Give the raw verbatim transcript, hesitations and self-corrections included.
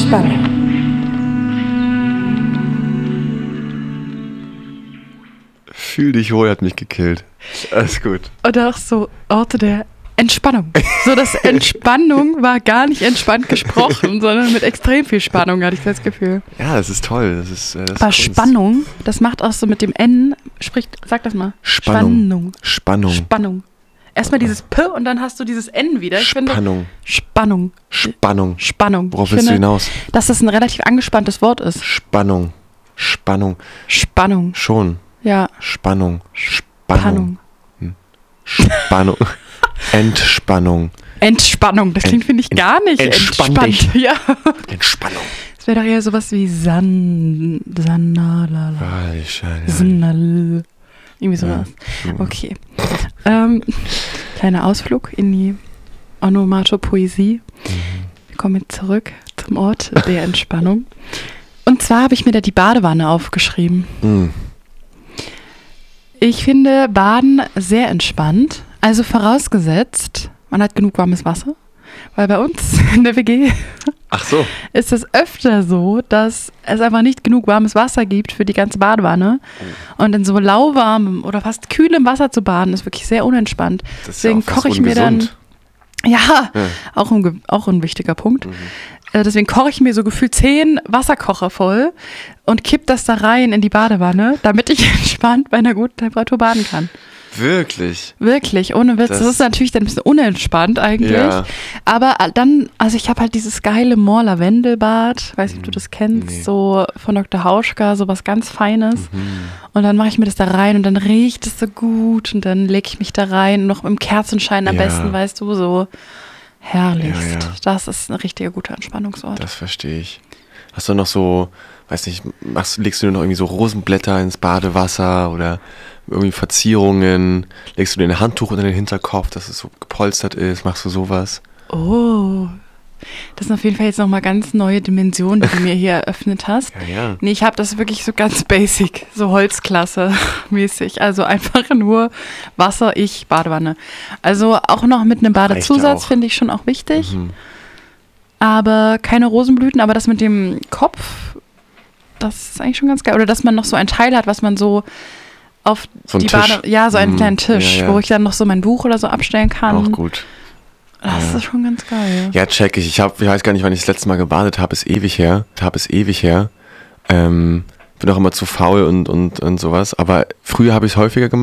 Entspannung. Fühl dich wohl, hat mich gekillt. Alles gut. Oder auch so Orte der Entspannung. So, das Entspannung war gar nicht entspannt gesprochen, sondern mit extrem viel Spannung, hatte ich das Gefühl. Ja, das ist toll. Das ist, das ist Aber Kunst. Spannung, das macht auch so mit dem N, spricht, sag das mal. Spannung. Spannung. Spannung. Erstmal dieses P und dann hast du dieses N wieder. Ich Spannung. Finde, Spannung. Spannung. Spannung. Worauf ich willst finde, du hinaus? dass das ein relativ angespanntes Wort ist. Spannung. Spannung. Spannung. Schon. Ja. Spannung. Spannung. Spannung. Spannung. Entspannung. Entspannung. Das klingt, finde ich, gar nicht Entspann entspannt. dich. Ja. Entspannung. Das wäre doch eher sowas wie San... Sanalala. Ah, ich, ja, ja. Sanal. Irgendwie sowas. Ja. Okay. Ähm, kleiner Ausflug in die Onomatopoesie. Wir kommen jetzt zurück zum Ort der Entspannung. Und zwar habe ich mir da die Badewanne aufgeschrieben. Mhm. Ich finde Baden sehr entspannt. Also vorausgesetzt, man hat genug warmes Wasser. Weil bei uns in der W G Ach so. ist es öfter so, dass es einfach nicht genug warmes Wasser gibt für die ganze Badewanne. Und in so lauwarmem oder fast kühlem Wasser zu baden, ist wirklich sehr unentspannt. Das ist ja Deswegen auch fast koche ich mir dann. ungesund. Ja, Ja. Auch, ein, ge- auch ein wichtiger Punkt. Mhm. Äh, deswegen koche ich mir so gefühlt zehn Wasserkocher voll und kipp das da rein in die Badewanne, damit ich entspannt bei einer guten Temperatur baden kann. Wirklich? Wirklich, ohne Witz. Das, Das- ist natürlich dann ein bisschen unentspannt eigentlich. Ja. Aber dann, also ich habe halt dieses geile Moor-Lavendelbad, weiß nicht, ob du das kennst, Nee. so von Doktor Hauschka, so was ganz Feines. Mhm. Und dann mache ich mir das da rein und dann riecht es so gut und dann lege ich mich da rein, noch im Kerzenschein am Ja. besten, weißt du, so herrlichst. Ja, ja. Das ist ein richtiger guter Entspannungsort. Das verstehe ich. Hast du noch so, weiß nicht, machst, legst du noch irgendwie so Rosenblätter ins Badewasser oder irgendwie Verzierungen? Legst du dir ein Handtuch unter den Hinterkopf, dass es so gepolstert ist? Machst du sowas? Oh, das sind auf jeden Fall jetzt nochmal ganz neue Dimensionen, die du mir hier eröffnet hast. Ja, ja. Nee, ich habe das wirklich so ganz basic, so Holzklasse-mäßig. Also einfach nur Wasser, ich, Badewanne. Also auch noch mit einem Badezusatz auch. finde ich schon auch wichtig. Mhm. Aber keine Rosenblüten, aber das mit dem Kopf, das ist eigentlich schon ganz geil. Oder dass man noch so ein Teil hat, was man so auf So ein die Tisch. Bade... Ja, so einen Mhm. kleinen Tisch, Ja, ja. wo ich dann noch so mein Buch oder so abstellen kann. Auch gut. Das Ja. ist schon ganz geil. Ja, check ich. Ich, hab, ich weiß gar nicht, wann ich das letzte Mal gebadet habe. Ist ewig her. Habe es ewig her. Ähm, bin auch immer zu faul und, und, und sowas. Aber früher habe ich es häufiger gemacht.